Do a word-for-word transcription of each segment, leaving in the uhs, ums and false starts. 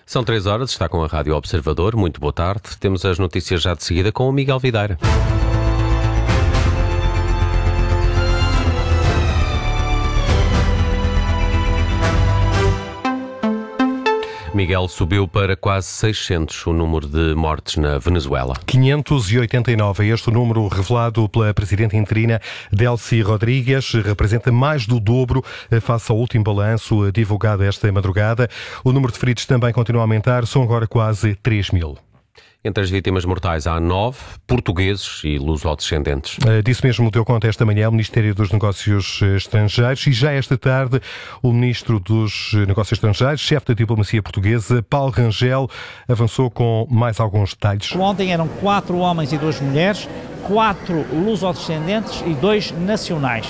São três horas, está com a Rádio Observador. Muito boa tarde. Temos as notícias já de seguida com o Miguel Videira. Miguel, subiu para quase seiscentos o número de mortes na Venezuela. quinhentos e oitenta e nove. Este número revelado pela presidente interina Delcy Rodrigues representa mais do dobro face ao último balanço divulgado esta madrugada. O número de feridos também continua a aumentar, são agora quase três mil. Entre as vítimas mortais há nove portugueses e lusodescendentes. Disso mesmo deu conta esta manhã o Ministério dos Negócios Estrangeiros e já esta tarde o Ministro dos Negócios Estrangeiros, chefe da diplomacia portuguesa, Paulo Rangel, avançou com mais alguns detalhes. Ontem eram quatro homens e duas mulheres, quatro lusodescendentes e dois nacionais.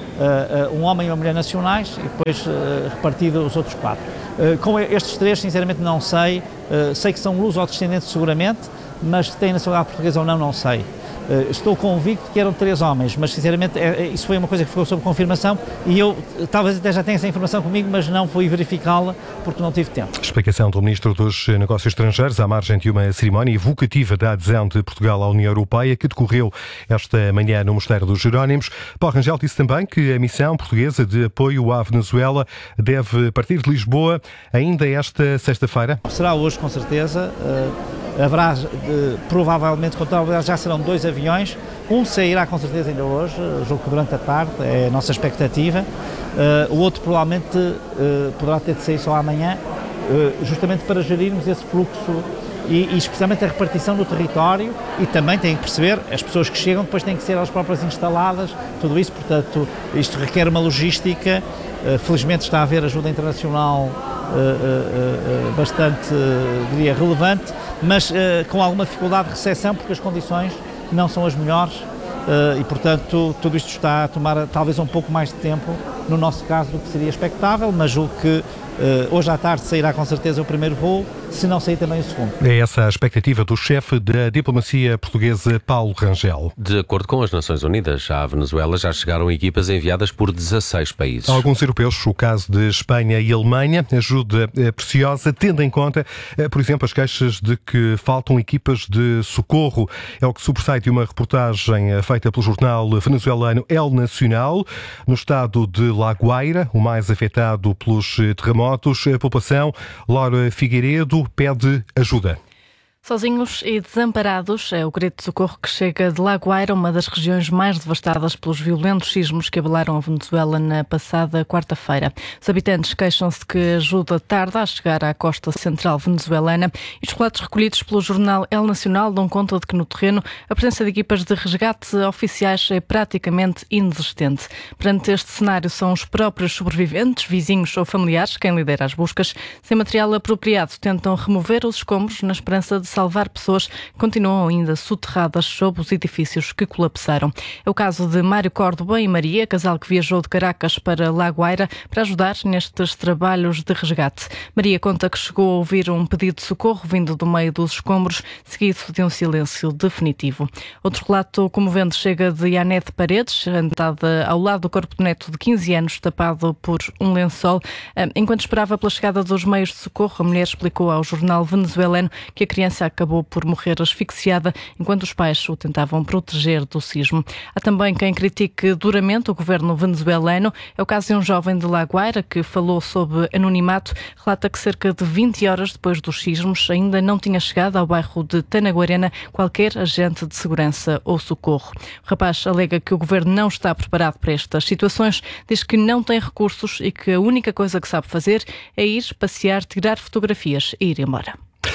Uh, uh, um homem e uma mulher nacionais e depois uh, repartido os outros quatro. Uh, com estes três, sinceramente não sei, uh, sei que são lusodescendentes seguramente, mas se têm nacionalidade portuguesa ou não, não sei. Uh, estou convicto que eram três homens, mas sinceramente é, isso foi uma coisa que ficou sob confirmação e eu talvez até já tenha essa informação comigo, mas não fui verificá-la porque não tive tempo. Explicação do Ministro dos Negócios Estrangeiros à margem de uma cerimónia evocativa da adesão de Portugal à União Europeia que decorreu esta manhã no Mosteiro dos Jerónimos. Paulo Rangel disse também que a missão portuguesa de apoio à Venezuela deve partir de Lisboa ainda esta sexta-feira. Será hoje, com certeza. Uh... Haverá, provavelmente, já serão dois aviões, um sairá com certeza ainda hoje, julgo que durante a tarde, é a nossa expectativa, uh, o outro provavelmente uh, poderá ter de sair só amanhã, uh, justamente para gerirmos esse fluxo e, e especialmente a repartição do território e também tem que perceber, as pessoas que chegam depois têm que ser elas próprias instaladas, tudo isso, portanto, isto requer uma logística, uh, felizmente está a haver ajuda internacional uh, uh, uh, bastante, uh, diria, relevante, mas uh, com alguma dificuldade de recepção, porque as condições não são as melhores uh, e, portanto, tudo isto está a tomar talvez um pouco mais de tempo, no nosso caso, do que seria expectável, mas julgo que uh, hoje à tarde sairá com certeza o primeiro voo, se não sair também o segundo. É essa a expectativa do chefe da diplomacia portuguesa, Paulo Rangel. De acordo com as Nações Unidas, à Venezuela já chegaram equipas enviadas por dezasseis países. Alguns europeus, o caso de Espanha e Alemanha, ajuda preciosa, tendo em conta, por exemplo, as queixas de que faltam equipas de socorro. É o que sobressai de uma reportagem feita pelo jornal venezuelano El Nacional. No estado de La Guaira, o mais afetado pelos terremotos, a população, Laura Figueiredo, pede ajuda. Sozinhos e desamparados é o grito de socorro que chega de La Guaira, uma das regiões mais devastadas pelos violentos sismos que abalaram a Venezuela na passada quarta-feira. Os habitantes queixam-se que a ajuda tarda a chegar à costa central venezuelana e os relatos recolhidos pelo jornal El Nacional dão conta de que no terreno a presença de equipas de resgate oficiais é praticamente inexistente. Perante este cenário são os próprios sobreviventes, vizinhos ou familiares quem lidera as buscas. Sem material apropriado tentam remover os escombros na esperança de salvar pessoas que continuam ainda soterradas sob os edifícios que colapsaram. É o caso de Mário Córdoba e Maria, casal que viajou de Caracas para La Guaira para ajudar nestes trabalhos de resgate. Maria conta que chegou a ouvir um pedido de socorro vindo do meio dos escombros, seguido de um silêncio definitivo. Outro relato comovente chega de Yanete Paredes, sentada ao lado do corpo do neto de quinze anos, tapado por um lençol. Enquanto esperava pela chegada dos meios de socorro, a mulher explicou ao jornal venezuelano que a criança acabou por morrer asfixiada enquanto os pais o tentavam proteger do sismo. Há também quem critique duramente o governo venezuelano. É o caso de um jovem de La Guaira que falou sob anonimato. Relata que cerca de vinte horas depois dos sismos ainda não tinha chegado ao bairro de Tanaguarena qualquer agente de segurança ou socorro. O rapaz alega que o governo não está preparado para estas situações, diz que não tem recursos e que a única coisa que sabe fazer é ir passear, tirar fotografias e ir embora.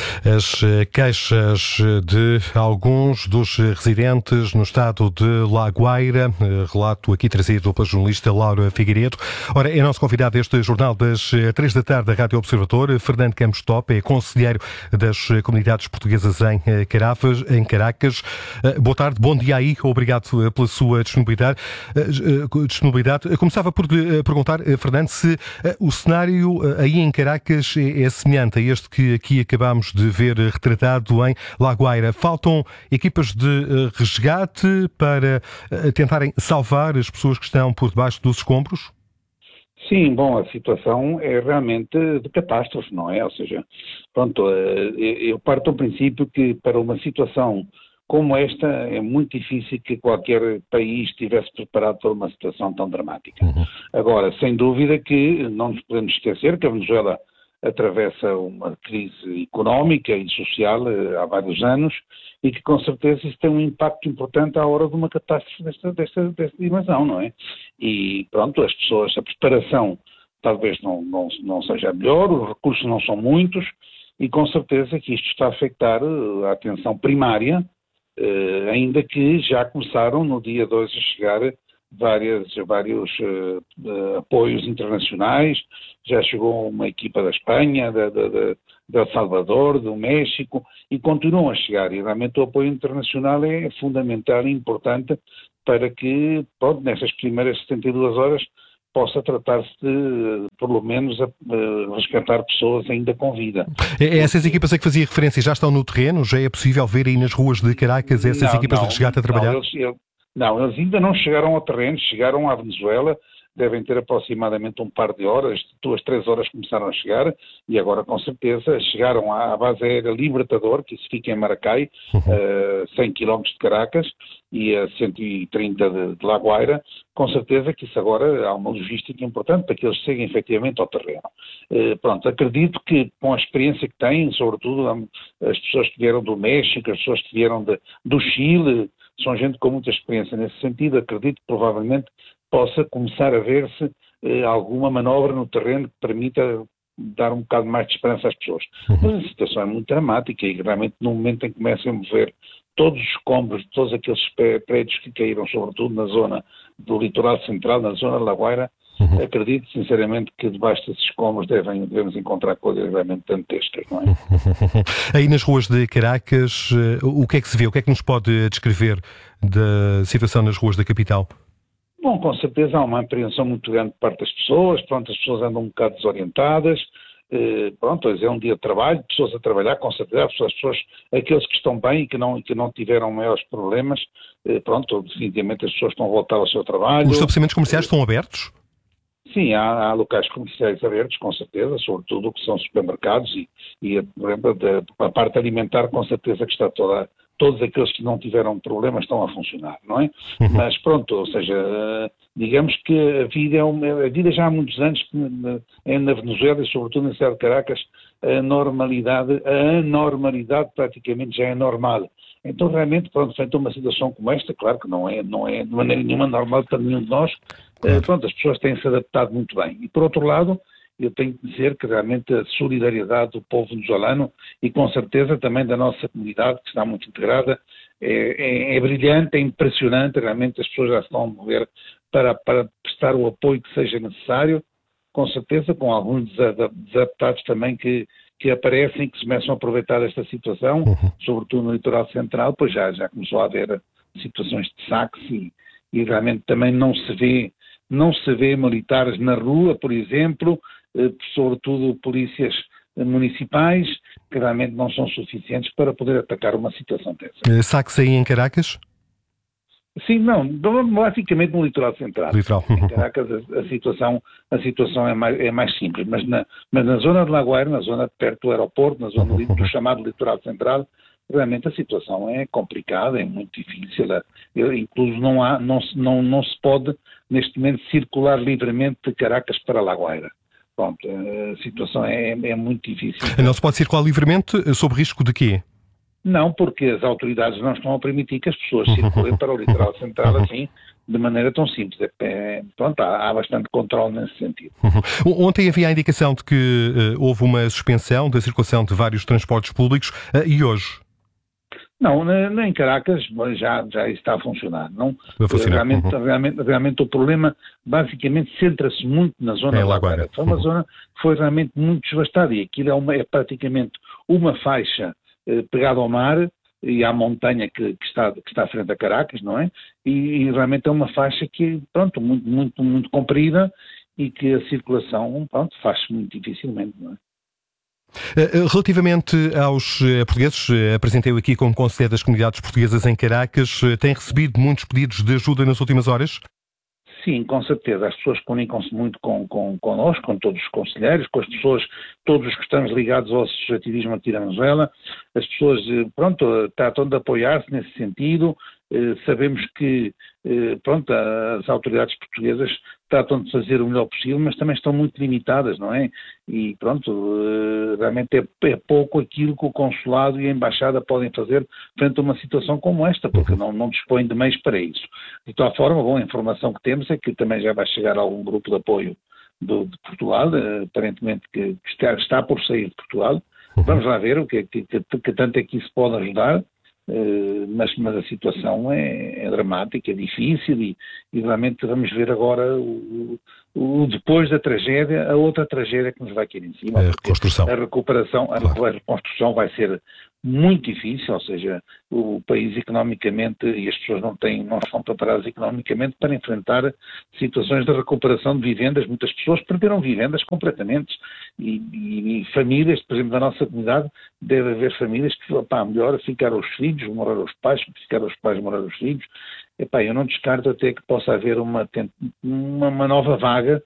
As queixas de alguns dos residentes no estado de La Guaira, relato aqui trazido pela jornalista Laura Figueiredo. Ora, é nosso convidado deste jornal das três da tarde da Rádio Observador, Fernando Campos Top, é conselheiro das comunidades portuguesas em Caracas. Em Caracas. Boa tarde, bom dia aí, obrigado pela sua disponibilidade. disponibilidade. Começava por perguntar, Fernando, se o cenário aí em Caracas é semelhante a este que aqui acabámos de ver retratado em La Guaira. Faltam equipas de resgate para tentarem salvar as pessoas que estão por debaixo dos escombros? Sim, bom, a situação é realmente de catástrofe, não é? Ou seja, pronto, eu parto do princípio que para uma situação como esta é muito difícil que qualquer país estivesse preparado para uma situação tão dramática. Uhum. Agora, sem dúvida que não nos podemos esquecer que a Venezuela atravessa uma crise económica e social há vários anos e que com certeza isso tem um impacto importante à hora de uma catástrofe desta, desta, desta dimensão, não é? E pronto, as pessoas, a preparação talvez não, não, não seja melhor, os recursos não são muitos e com certeza que isto está a afetar a atenção primária, eh, ainda que já começaram no dia dois a chegar Várias, vários uh, uh, apoios internacionais, já chegou uma equipa da Espanha, da, da, da, de El Salvador, do México, e continuam a chegar, e realmente o apoio internacional é fundamental e importante para que, pronto, nessas primeiras setenta e duas horas possa tratar-se de, pelo menos, a, a resgatar pessoas ainda com vida. Essas equipas a que fazia referência já estão no terreno? Já é possível ver aí nas ruas de Caracas essas não, equipas não, de resgate a trabalhar? Não, eles, eles, Não, eles ainda não chegaram ao terreno, chegaram à Venezuela, devem ter aproximadamente um par de horas, duas, três horas começaram a chegar e agora com certeza chegaram à base aérea Libertador, que isso fica em Maracay, uhum. uh, cem quilómetros de Caracas e a cento e trinta de, de La Guaira, com certeza que isso agora há uma logística importante para que eles cheguem efetivamente ao terreno. Uh, pronto, acredito que com a experiência que têm, sobretudo as pessoas que vieram do México, as pessoas que vieram de, do Chile, são gente com muita experiência nesse sentido, acredito que provavelmente possa começar a ver-se eh, alguma manobra no terreno que permita dar um bocado mais de esperança às pessoas. Mas a situação é muito dramática e realmente no momento em que começam a mover todos os escombros de todos aqueles prédios que caíram, sobretudo na zona do litoral central, na zona de La Guaira, uhum. acredito sinceramente que debaixo desses escombros devem, devemos encontrar coisas realmente dantescas, não é? Aí nas ruas de Caracas, o que é que se vê? O que é que nos pode descrever da situação nas ruas da capital? Bom, com certeza há uma apreensão muito grande por parte das pessoas, pronto, as pessoas andam um bocado desorientadas, eh, pronto, é um dia de trabalho, pessoas a trabalhar, com certeza, as pessoas, aqueles que estão bem e que não, que não tiveram maiores problemas, eh, pronto, definitivamente as pessoas estão a voltar ao seu trabalho. Os estabelecimentos comerciais estão abertos? Sim, há, há locais comerciais abertos, com certeza, sobretudo o que são supermercados e, e a, a, a parte alimentar, com certeza que está toda, todos aqueles que não tiveram problemas estão a funcionar, não é? Uhum. Mas pronto, ou seja, digamos que a vida, é uma, a vida já há muitos anos que na, na Venezuela e sobretudo na cidade de Caracas, a normalidade, a anormalidade praticamente já é normal. Então realmente, pronto, frente a uma situação como esta, claro que não é, não é de maneira nenhuma normal para nenhum de nós, claro. Pronto, as pessoas têm-se adaptado muito bem. E por outro lado, eu tenho que dizer que realmente a solidariedade do povo venezuelano e com certeza também da nossa comunidade, que está muito integrada, é, é, é brilhante, é impressionante, realmente as pessoas já estão a mover para, para prestar o apoio que seja necessário, com certeza com alguns desadaptados também que, que aparecem e que se começam a aproveitar desta situação, uhum. sobretudo no litoral central, pois já, já começou a haver situações de saques e, e realmente também não se vê, não se vê militares na rua, por exemplo, eh, sobretudo polícias municipais, que realmente não são suficientes para poder atacar uma situação dessa. Saques aí em Caracas? Sim, não, basicamente no litoral central. Litoral. Em Caracas a, a, situação, a situação é mais, é mais simples, mas na, mas na zona de La Guaira, na zona perto do aeroporto, na zona do chamado litoral central, realmente a situação é complicada, é muito difícil. Eu, incluso não, há, não, não, não se pode, neste momento, circular livremente de Caracas para La Guaira. Pronto, a situação é, é muito difícil. Não se pode circular livremente sob risco de quê? Não, porque as autoridades não estão a permitir que as pessoas circulem para o litoral central assim, de maneira tão simples. É, é, pronto, há, há bastante controle nesse sentido. Ontem havia a indicação de que uh, houve uma suspensão da circulação de vários transportes públicos uh, e hoje? Não, na, na, em Caracas já, já está a funcionar. Não, a funcionar. Realmente, uhum. realmente, realmente o problema basicamente centra-se muito na zona é de La Guaira. Foi uma uhum. zona que foi realmente muito desvastada e aquilo é, uma, é praticamente uma faixa eh, pegada ao mar e à montanha que, que, está, que está à frente a Caracas, não é? E, e realmente é uma faixa que, pronto, muito, muito, muito comprida e que a circulação, pronto, faz-se muito dificilmente, não é? Relativamente aos portugueses, apresentei-o aqui como conselheiro das comunidades portuguesas em Caracas, tem recebido muitos pedidos de ajuda nas últimas horas? sim, com certeza. As pessoas comunicam-se muito com, com, connosco, com todos os conselheiros, com as pessoas, todos os que estamos ligados ao associativismo aqui da Venezuela. As pessoas, pronto, tratam de apoiar-se nesse sentido. Sabemos que, pronto, as autoridades portuguesas tratam de fazer o melhor possível, mas também estão muito limitadas, não é? E, pronto, realmente é, é pouco aquilo que o consulado e a embaixada podem fazer frente a uma situação como esta, porque não, não dispõem de meios para isso. De toda forma, bom, a informação que temos é que também já vai chegar algum grupo de apoio do, de Portugal, aparentemente que está, está por sair de Portugal. Vamos lá ver o que, que, que, que tanto é que isso pode ajudar. Uh, mas, mas a situação é, é dramática, é difícil e, e realmente vamos ver agora o, o, o depois da tragédia, a outra tragédia que nos vai cair em cima. A reconstrução. A recuperação, a claro. reconstrução vai ser muito difícil, ou seja, o país economicamente e as pessoas não têm, não estão preparadas economicamente para enfrentar situações de recuperação de vivendas. Muitas pessoas perderam vivendas completamente e, e, e famílias, por exemplo, da nossa comunidade, deve haver famílias que, opá, melhor ficar os filhos, morar os pais, ficar os pais, morar os filhos. Epá, eu não descarto até que possa haver uma, uma, uma nova vaga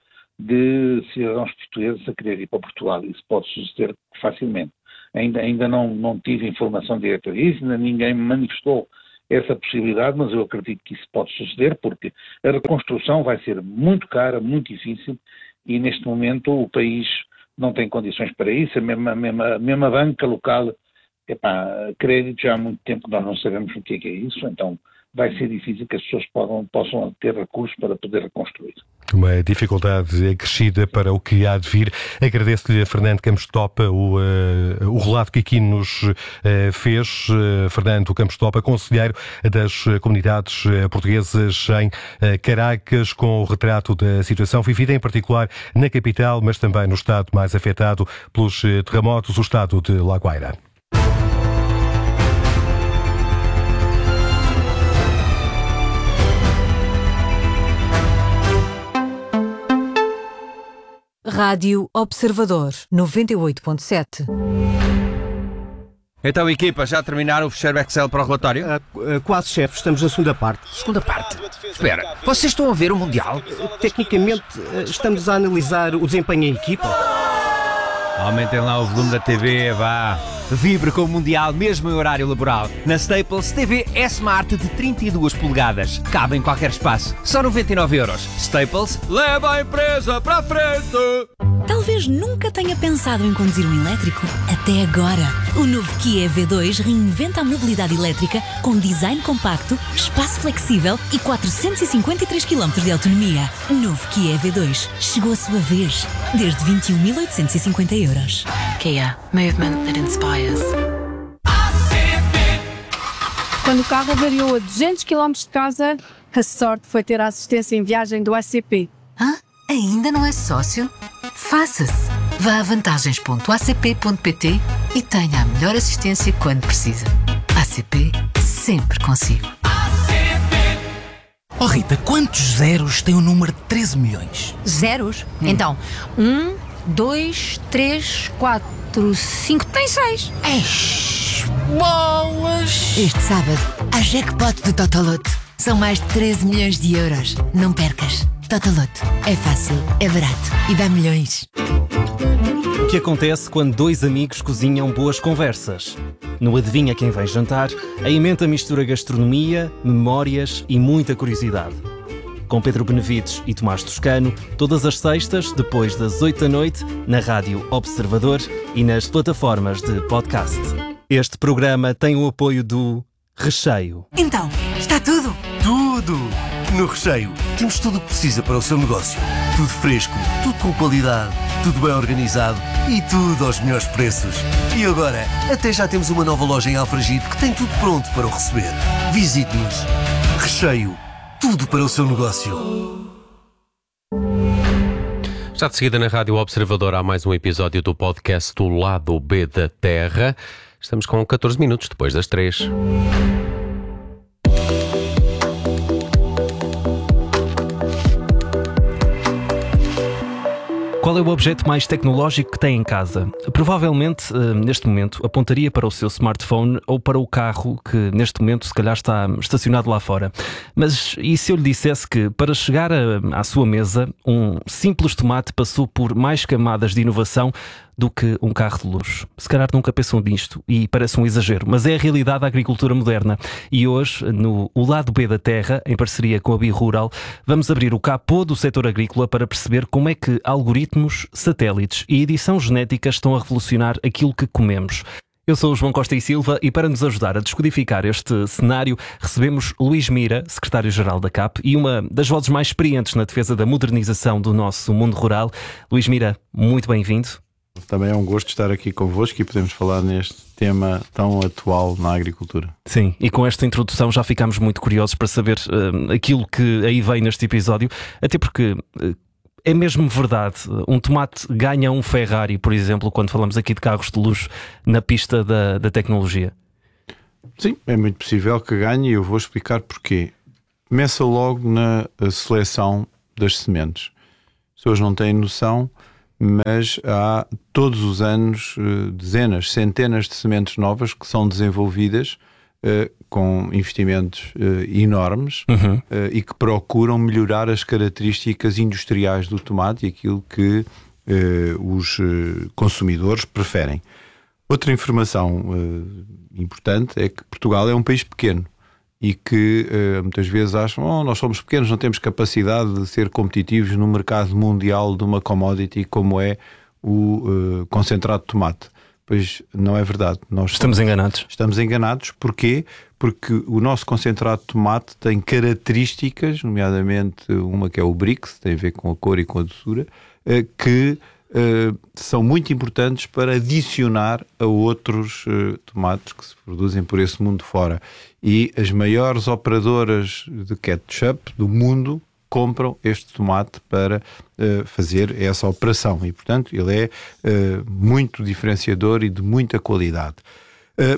de cidadãos portugueses a querer ir para Portugal. Isso pode suceder facilmente. Ainda, ainda não, não tive informação direta disso, ainda ninguém me manifestou essa possibilidade, mas eu acredito que isso pode suceder porque a reconstrução vai ser muito cara, muito difícil e neste momento o país não tem condições para isso. A mesma, a mesma, a mesma banca local, epá, crédito já há muito tempo que nós não sabemos o que é, que é isso, então vai ser difícil que as pessoas possam, possam ter recursos para poder reconstruir. Uma dificuldade acrescida para o que há de vir. Agradeço-lhe a Fernando Campos Topa o, uh, o relato que aqui nos uh, fez. Uh, Fernando Campos Topa, conselheiro das comunidades portuguesas em uh, Caracas, com o retrato da situação vivida em particular na capital, mas também no estado mais afetado pelos uh, terremotos, o estado de La Guaira. Rádio Observador, noventa e oito ponto sete. Então, equipa, já terminaram o fecheiro Excel para o relatório? Uh, uh, quase, chefe. Estamos na segunda parte. Segunda parte? Espera, vocês estão a ver o Mundial? Uh, tecnicamente, uh, estamos a analisar o desempenho em equipa. Aumentem lá o volume da T V, vá. Vibre com o Mundial, mesmo em horário laboral. Na Staples, T V S-Smart de trinta e duas polegadas. Cabe em qualquer espaço. Só noventa e nove euros. Staples, leva a empresa para a frente! Talvez nunca tenha pensado em conduzir um elétrico. Até agora. O novo Kia E V dois reinventa a mobilidade elétrica com design compacto, espaço flexível e quatrocentos e cinquenta e três quilómetros de autonomia. Novo Kia E V dois. Chegou a sua vez. Desde vinte e um mil oitocentos e cinquenta euros. Kia. Movement that inspires. Quando o carro avariou a duzentos quilómetros de casa, a sorte foi ter a assistência em viagem do A C P. Hã? Ainda não é sócio? Faça-se! Vá a vantagens ponto a c p ponto p t e tenha a melhor assistência quando precisa. A C P, sempre consigo. Oh Rita, quantos zeros tem o número de treze milhões? Zeros? Hum. Então, um, dois, três, quatro, cinco, tem seis. Eish, bolas! Este sábado, a jackpot do Totoloto. São mais de treze milhões de euros. Não percas. Totoloto. É fácil, é barato e dá milhões. O que acontece quando dois amigos cozinham boas conversas? No Adivinha Quem Vem Jantar, a emenda mistura gastronomia, memórias e muita curiosidade. Com Pedro Benevides e Tomás Toscano, todas as sextas, depois das oito da noite, na Rádio Observador e nas plataformas de podcast. Este programa tem o apoio do Recheio. Então, está tudo? Tudo! No Recheio, temos tudo o que precisa para o seu negócio. Tudo fresco, tudo com qualidade, tudo bem organizado e tudo aos melhores preços. E agora, até já temos uma nova loja em Alfragide que tem tudo pronto para o receber. Visite-nos. Recheio, tudo para o seu negócio. Já de seguida na Rádio Observador há mais um episódio do podcast do Lado B da Terra. Estamos com catorze minutos depois das três. Qual Qual é o objeto mais tecnológico que tem em casa? Provavelmente, neste momento, apontaria para o seu smartphone ou para o carro que, neste momento, se calhar está estacionado lá fora. Mas e se eu lhe dissesse que, para chegar a, à sua mesa, um simples tomate passou por mais camadas de inovação do que um carro de luxo? Se calhar nunca pensam nisto e parece um exagero, mas é a realidade da agricultura moderna. E hoje, no O Lado B da Terra, em parceria com a BiRural, vamos abrir o capô do setor agrícola para perceber como é que algoritmos, satélites e edição genética estão a revolucionar aquilo que comemos. Eu sou o João Costa e Silva e para nos ajudar a descodificar este cenário recebemos Luís Mira, secretário-geral da C A P e uma das vozes mais experientes na defesa da modernização do nosso mundo rural. Luís Mira, muito bem-vindo. Também é um gosto estar aqui convosco e podemos falar neste tema tão atual na agricultura. Sim, e com esta introdução já ficámos muito curiosos para saber uh, aquilo que aí vem neste episódio, até porque uh, é mesmo verdade, um tomate ganha um Ferrari, por exemplo, quando falamos aqui de carros de luxo na pista da, da tecnologia. Sim, é muito possível que ganhe e eu vou explicar porquê. Começa logo na seleção das sementes. As pessoas não têm noção, mas há todos os anos dezenas, centenas de sementes novas que são desenvolvidas uh, com investimentos uh, enormes uhum. uh, e que procuram melhorar as características industriais do tomate e aquilo que uh, os uh, consumidores preferem. Outra informação uh, importante é que Portugal é um país pequeno e que uh, muitas vezes acham oh, nós somos pequenos, não temos capacidade de ser competitivos no mercado mundial de uma commodity como é o uh, concentrado de tomate. Pois não é verdade. Nós estamos somos, enganados. Estamos enganados. Porquê? Porque o nosso concentrado de tomate tem características, nomeadamente uma que é o Brix, tem a ver com a cor e com a doçura, uh, que Uh, são muito importantes para adicionar a outros uh, tomates que se produzem por esse mundo fora. E as maiores operadoras de ketchup do mundo compram este tomate para uh, fazer essa operação. E, portanto, ele é uh, muito diferenciador e de muita qualidade. Uh,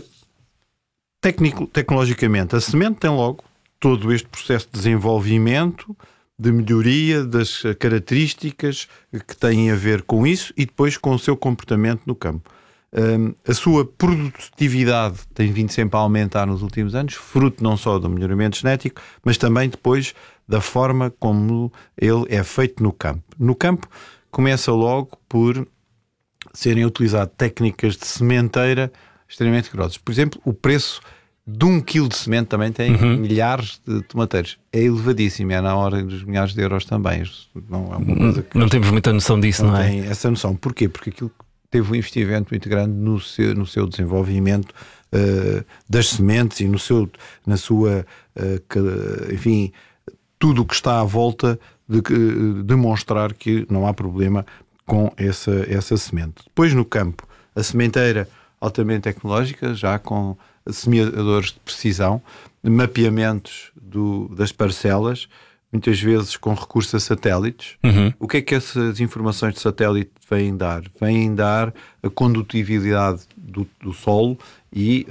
tecnico, tecnologicamente, a semente tem logo todo este processo de desenvolvimento, de melhoria das características que têm a ver com isso e depois com o seu comportamento no campo. Um, a sua produtividade tem vindo sempre a aumentar nos últimos anos, fruto não só do melhoramento genético, mas também depois da forma como ele é feito no campo. No campo começa logo por serem utilizadas técnicas de sementeira extremamente rigorosas. Por exemplo, o preço de um quilo de semente também tem uhum. milhares de tomateiros. É elevadíssimo, é na ordem dos milhares de euros também. Não, é uma coisa que não temos muita noção disso, não, não é? Tem essa noção. Porquê? Porque aquilo teve um investimento muito grande no seu, no seu desenvolvimento uh, das sementes e no seu, na sua, uh, que, enfim, tudo o que está à volta de uh, demonstrar que não há problema com essa, essa semente. Depois no campo, a sementeira altamente tecnológica, já com semeadores de precisão, mapeamentos do, das parcelas, muitas vezes com recurso a satélites. Uhum. O que é que essas informações de satélite vêm dar? Vêm dar a condutividade do, do solo e,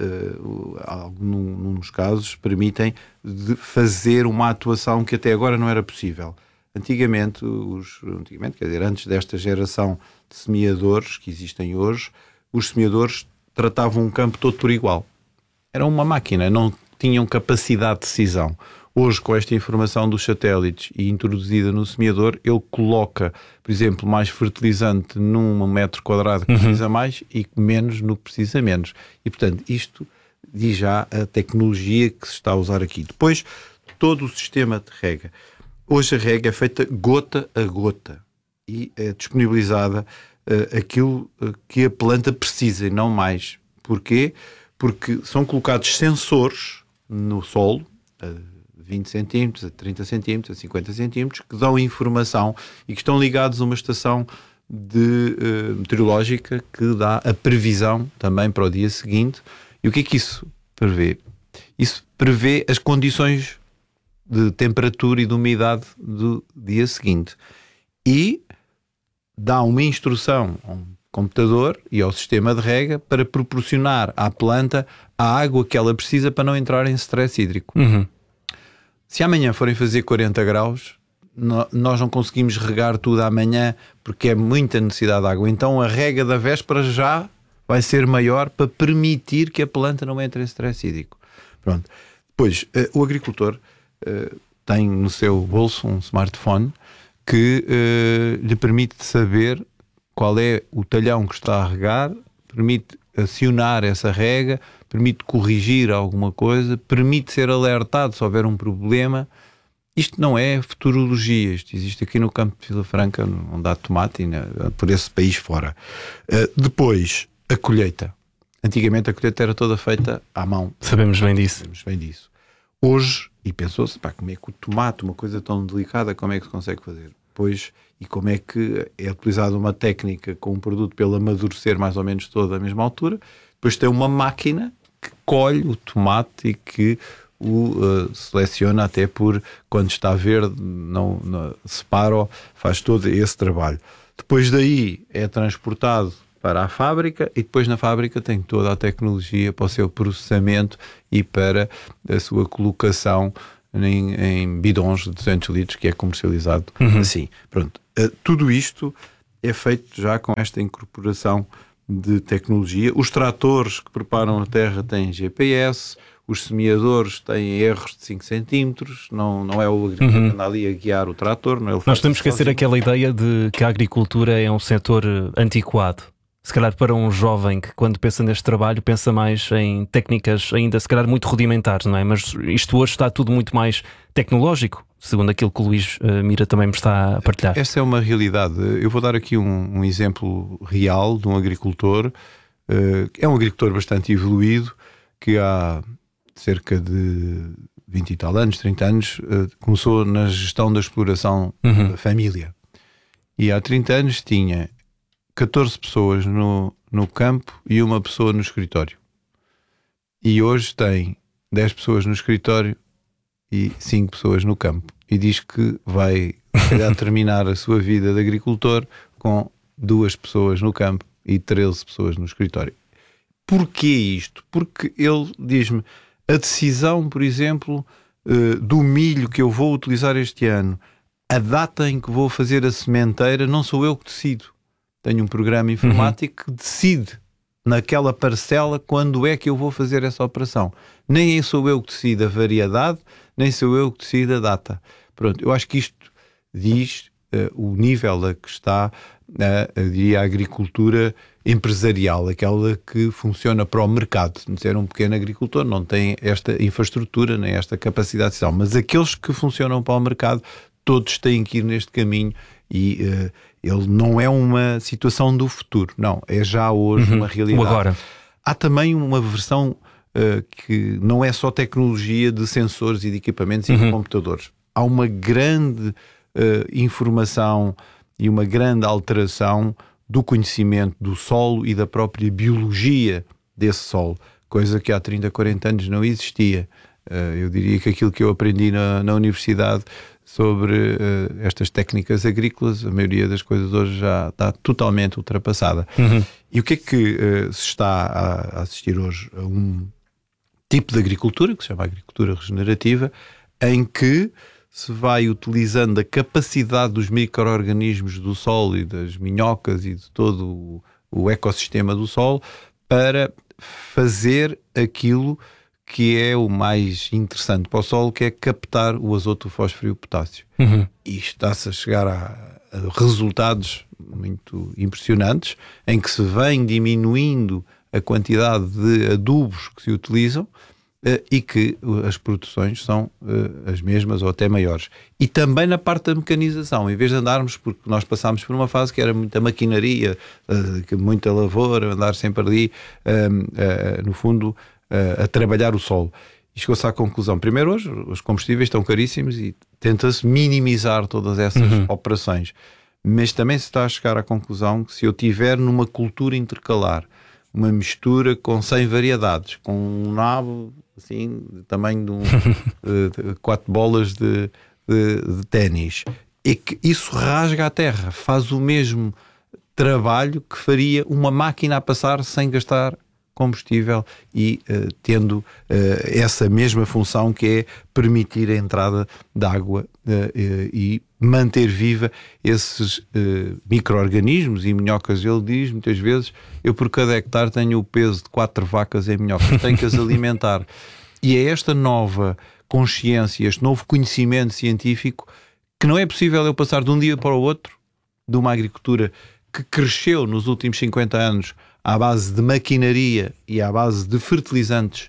uh, num, nos casos, permitem de fazer uma atuação que até agora não era possível. Antigamente, os, antigamente, quer dizer, antes desta geração de semeadores que existem hoje, os semeadores tratavam um campo todo por igual. Era uma máquina, não tinham capacidade de decisão. Hoje, com esta informação dos satélites e introduzida no semeador, ele coloca, por exemplo, mais fertilizante num metro quadrado que uhum. precisa mais e menos no que precisa menos. E, portanto, isto diz já a tecnologia que se está a usar aqui. Depois, todo o sistema de rega. Hoje a rega é feita gota a gota e é disponibilizada uh, aquilo uh, que a planta precisa e não mais. Porquê? Porque são colocados sensores no solo, a vinte centímetros, a trinta centímetros, a cinquenta centímetros, que dão informação e que estão ligados a uma estação de, uh, meteorológica que dá a previsão também para o dia seguinte. E o que é que isso prevê? Isso prevê as condições de temperatura e de umidade do dia seguinte. E dá uma instrução a um computador e ao sistema de rega para proporcionar à planta a água que ela precisa para não entrar em stress hídrico. Uhum. Se amanhã forem fazer quarenta graus, no, nós não conseguimos regar tudo amanhã porque é muita necessidade de água. Então a rega da véspera já vai ser maior para permitir que a planta não entre em stress hídrico. Pronto. Depois, uh, o agricultor uh, tem no seu bolso um smartphone que uh, lhe permite saber qual é o talhão que está a regar, permite acionar essa rega, permite corrigir alguma coisa, permite ser alertado se houver um problema. Isto não é futurologia, isto existe aqui no campo de Vila Franca, onde há tomate, né, por esse país fora. Uh, depois, a colheita. Antigamente a colheita era toda feita à mão. Sabemos bem disso. Sabemos bem disso. Hoje, e pensou-se, pá, como é que o tomate, uma coisa tão delicada, como é que se consegue fazer? Pois, e como é que é utilizada uma técnica com um produto pelo amadurecer mais ou menos toda a mesma altura, depois tem uma máquina que colhe o tomate e que o uh, seleciona até por quando está verde, não, não separa, faz todo esse trabalho. Depois daí é transportado para a fábrica e depois na fábrica tem toda a tecnologia para o seu processamento e para a sua colocação em, em bidões de duzentos litros, que é comercializado uhum. assim. Pronto. Uh, tudo isto é feito já com esta incorporação de tecnologia. Os tratores que preparam a terra têm G P S, os semeadores têm erros de cinco centímetros, não, não é o agricultor uhum. que anda ali a guiar o trator. Não é. Nós temos que esquecer aquela ideia de que a agricultura é um setor antiquado. Se calhar para um jovem que quando pensa neste trabalho pensa mais em técnicas ainda se calhar muito rudimentares, não é? Mas isto hoje está tudo muito mais tecnológico, segundo aquilo que o Luís uh, Mira também me está a partilhar. Essa é uma realidade. Eu vou dar aqui um, um exemplo real de um agricultor, uh, é um agricultor bastante evoluído, que há cerca de vinte e tal anos, trinta anos, uh, começou na gestão da exploração uhum. da família. E há trinta anos tinha catorze pessoas no, no campo e uma pessoa no escritório. E hoje tem dez pessoas no escritório e cinco pessoas no campo. E diz que vai se calhar, terminar a sua vida de agricultor com duas pessoas no campo e treze pessoas no escritório. Porquê isto? Porque ele diz-me, a decisão, por exemplo, do milho que eu vou utilizar este ano, a data em que vou fazer a sementeira, não sou eu que decido. Tenho um programa informático uhum. que decide naquela parcela quando é que eu vou fazer essa operação. Nem sou eu que decido a variedade, nem sou eu que decido a data. Pronto, eu acho que isto diz uh, o nível a que está uh, eu diria, a agricultura empresarial, aquela que funciona para o mercado. Se ser um pequeno agricultor não tem esta infraestrutura, nem esta capacidade de decisão, mas aqueles que funcionam para o mercado, todos têm que ir neste caminho e uh, ele não é uma situação do futuro, não, é já hoje uhum, uma realidade. Agora. Há também uma versão uh, que não é só tecnologia de sensores e de equipamentos uhum. e de computadores. Há uma grande uh, informação e uma grande alteração do conhecimento do solo e da própria biologia desse solo, coisa que há trinta, quarenta anos não existia. Uh, eu diria que aquilo que eu aprendi na, na universidade sobre uh, estas técnicas agrícolas, a maioria das coisas hoje já está totalmente ultrapassada. Uhum. E o que é que uh, se está a, a assistir hoje? A um tipo de agricultura, que se chama agricultura regenerativa, em que se vai utilizando a capacidade dos micro-organismos do solo e das minhocas e de todo o, o ecossistema do solo para fazer aquilo que é o mais interessante para o solo, que é captar o azoto, o fósforo e o potássio. Uhum. E está-se a chegar a, a resultados muito impressionantes, em que se vem diminuindo a quantidade de adubos que se utilizam uh, e que as produções são uh, as mesmas ou até maiores. E também na parte da mecanização, em vez de andarmos, porque nós passámos por uma fase que era muita maquinaria, uh, muita lavoura, andar sempre ali, uh, uh, no fundo, a trabalhar o solo. E chegou-se à conclusão, primeiro hoje os combustíveis estão caríssimos e tenta-se minimizar todas essas uhum. operações, mas também se está a chegar à conclusão que se eu tiver numa cultura intercalar uma mistura com cem variedades, com um nabo assim, do tamanho de, um, de quatro bolas de, de, de ténis, e que isso rasga a terra, faz o mesmo trabalho que faria uma máquina a passar sem gastar combustível e uh, tendo uh, essa mesma função, que é permitir a entrada de água uh, uh, e manter viva esses uh, micro-organismos e minhocas. Ele diz muitas vezes: eu por cada hectare tenho o peso de quatro vacas em minhocas, tenho que as alimentar. E é esta nova consciência, este novo conhecimento científico, que não é possível eu passar de um dia para o outro de uma agricultura que cresceu nos últimos cinquenta anos à base de maquinaria e à base de fertilizantes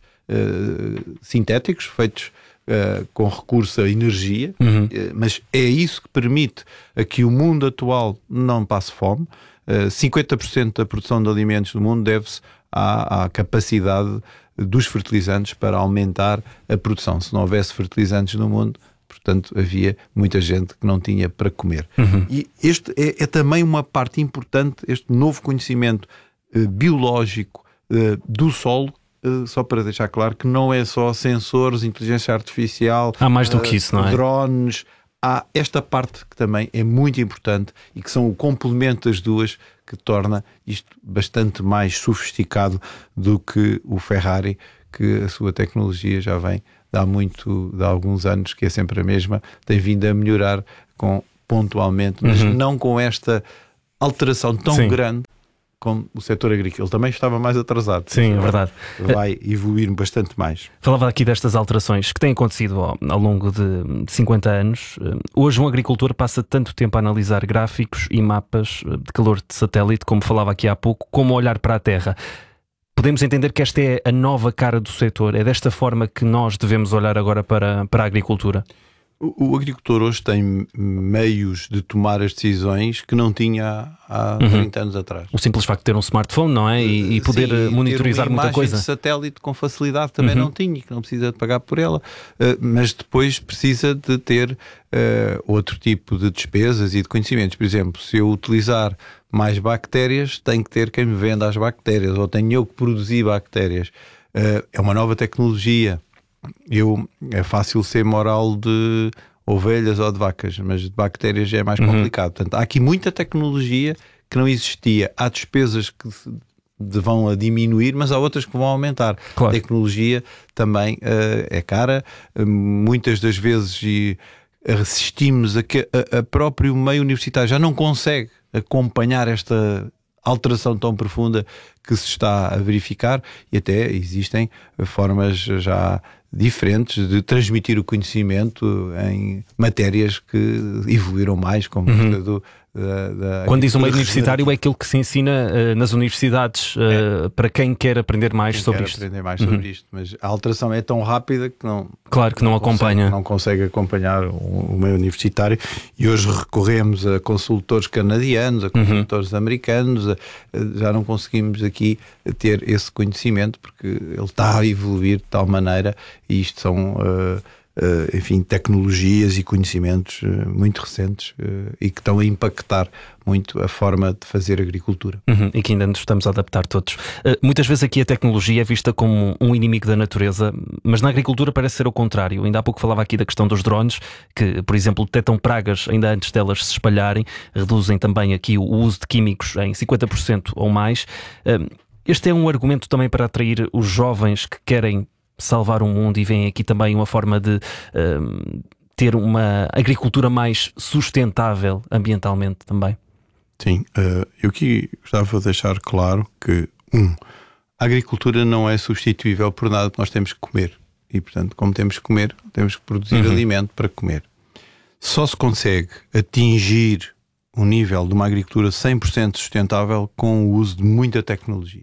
uh, sintéticos, feitos uh, com recurso à energia, uhum. uh, mas é isso que permite a que o mundo atual não passe fome. Uh, cinquenta por cento da produção de alimentos do mundo deve-se à, à capacidade dos fertilizantes para aumentar a produção. Se não houvesse fertilizantes no mundo, portanto, havia muita gente que não tinha para comer. Uhum. E este é, é também uma parte importante, este novo conhecimento uh, biológico uh, do solo, uh, só para deixar claro que não é só sensores, inteligência artificial, há mais do uh, que isso, não é? Drones. Há esta parte que também é muito importante e que são o complemento das duas, que torna isto bastante mais sofisticado do que o Ferrari, que a sua tecnologia já vem de há muito, de há alguns anos, que é sempre a mesma, tem vindo a melhorar com, pontualmente, mas uhum. não com esta alteração tão Sim. grande como o setor agrícola. Ele também estava mais atrasado. Sim, é verdade. Vai evoluir bastante mais. Falava aqui destas alterações que têm acontecido ao, ao longo de cinquenta anos. Hoje um agricultor passa tanto tempo a analisar gráficos e mapas de calor de satélite, como falava aqui há pouco, como a olhar para a Terra. Podemos entender que esta é a nova cara do setor? É desta forma que nós devemos olhar agora para, para a agricultura? O, o agricultor hoje tem meios de tomar as decisões que não tinha há uhum. trinta anos atrás. O simples facto de ter um smartphone, não é? E, e poder Sim, monitorizar muita coisa. De satélite com facilidade também uhum. não tinha, que não precisa de pagar por ela, uh, mas depois precisa de ter uh, outro tipo de despesas e de conhecimentos. Por exemplo, se eu utilizar mais bactérias, tenho que ter quem me venda as bactérias, ou tenho eu que produzir bactérias. Uh, é uma nova tecnologia. Eu, é fácil ser moral de ovelhas ou de vacas, mas de bactérias já é mais complicado. Uhum. Portanto, há aqui muita tecnologia que não existia. Há despesas que vão a diminuir, mas há outras que vão aumentar. Claro. A tecnologia também uh, é cara. Uh, muitas das vezes e assistimos a que a, a próprio meio universitário já não consegue acompanhar esta alteração tão profunda que se está a verificar, e até existem formas já diferentes de transmitir o conhecimento em matérias que evoluíram mais, como uhum. do, da, da Quando diz o meio universitário, é aquilo que se ensina uh, nas universidades uh, é. para quem quer aprender mais quem sobre quer isto. aprender mais sobre uhum. isto, mas a alteração é tão rápida que não, claro que não, não acompanha. Consegue, não consegue acompanhar o, o meio universitário, e hoje recorremos a consultores canadianos, a consultores uhum. americanos, a, a, já não conseguimos aqui ter esse conhecimento porque ele está a evoluir de tal maneira, e isto são uh, uh, enfim, tecnologias e conhecimentos uh, muito recentes uh, e que estão a impactar muito a forma de fazer agricultura. Uhum, e que ainda nos estamos a adaptar todos. Uh, muitas vezes aqui a tecnologia é vista como um inimigo da natureza, mas na agricultura parece ser o contrário. Ainda há pouco falava aqui da questão dos drones, que, por exemplo, detectam pragas ainda antes delas se espalharem, reduzem também aqui o uso de químicos em cinquenta por cento ou mais. Uh, este é um argumento também para atrair os jovens que querem salvar o mundo, e vem aqui também uma forma de uh, ter uma agricultura mais sustentável ambientalmente também. Sim, uh, eu aqui gostava de deixar claro que, um, a agricultura não é substituível por nada, porque nós temos que comer. E, portanto, como temos que comer, temos que produzir uhum. alimento para comer. Só se consegue atingir um nível de uma agricultura cem por cento sustentável com o uso de muita tecnologia.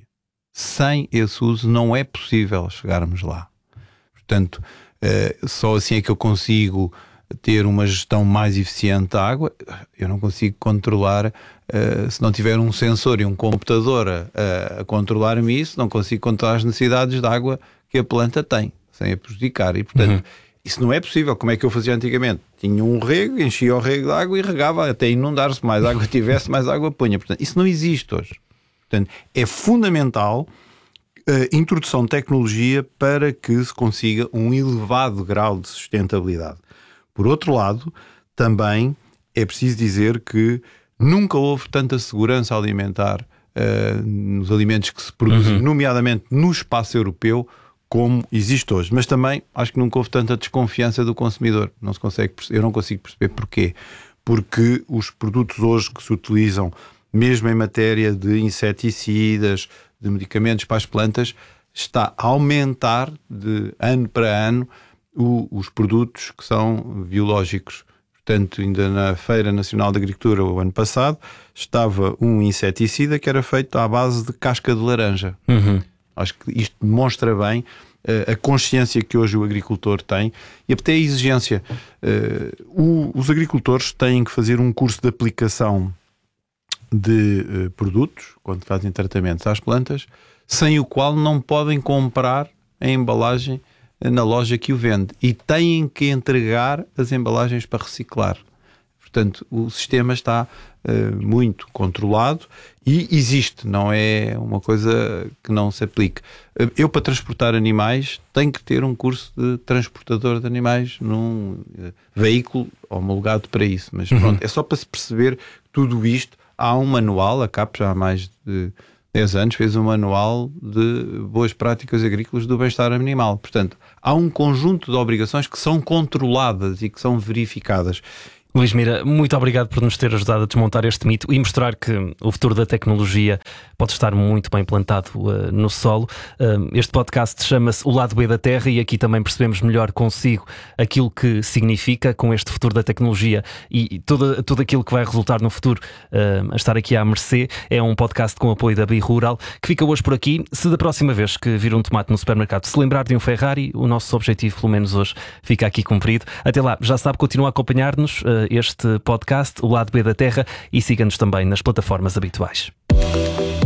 Sem esse uso não é possível chegarmos lá. Portanto, uh, só assim é que eu consigo ter uma gestão mais eficiente da água. Eu não consigo controlar, uh, se não tiver um sensor e um computador a, a controlar-me isso, não consigo controlar as necessidades de água que a planta tem, sem a prejudicar. E, portanto, uhum. isso não é possível. Como é que eu fazia antigamente? Tinha um rego, enchia o rego de água e regava até inundar-se. Mais água tivesse, mais água punha. Portanto, isso não existe hoje. Portanto, é fundamental a introdução de tecnologia para que se consiga um elevado grau de sustentabilidade. Por outro lado, também é preciso dizer que nunca houve tanta segurança alimentar uh, nos alimentos que se produzem, Uhum. nomeadamente no espaço europeu, como existe hoje. Mas também acho que nunca houve tanta desconfiança do consumidor. Não se consegue, perce- eu não consigo perceber porquê. Porque os produtos hoje que se utilizam, mesmo em matéria de inseticidas, de medicamentos para as plantas, está a aumentar de ano para ano o- os produtos que são biológicos. Portanto, ainda na Feira Nacional de Agricultura, o ano passado, estava um inseticida que era feito à base de casca de laranja. Uhum. Acho que isto demonstra bem uh, a consciência que hoje o agricultor tem e até a exigência. Uh, o- os agricultores têm que fazer um curso de aplicação de uh, produtos, quando fazem tratamentos às plantas, sem o qual não podem comprar a embalagem na loja que o vende e têm que entregar as embalagens para reciclar. Portanto, o sistema está uh, muito controlado e existe, não é uma coisa que não se aplique. Uh, eu, para transportar animais, tenho que ter um curso de transportador de animais num uh, veículo homologado para isso. Mas Uhum. pronto, é só para se perceber tudo isto. Há um manual, a C A P já há mais de dez anos fez um manual de boas práticas agrícolas do bem-estar animal. Portanto, há um conjunto de obrigações que são controladas e que são verificadas. Luís Mira, muito obrigado por nos ter ajudado a desmontar este mito e mostrar que o futuro da tecnologia pode estar muito bem plantado uh, no solo. Uh, este podcast chama-se O Lado B da Terra e aqui também percebemos melhor consigo aquilo que significa com este futuro da tecnologia e tudo, tudo aquilo que vai resultar no futuro uh, a estar aqui à mercê. É um podcast com apoio da Birural que fica hoje por aqui. Se da próxima vez que vir um tomate no supermercado se lembrar de um Ferrari, o nosso objetivo, pelo menos hoje, fica aqui cumprido. Até lá, já sabe, continua a acompanhar-nos uh, este podcast, O Lado B da Terra, e siga-nos também nas plataformas habituais.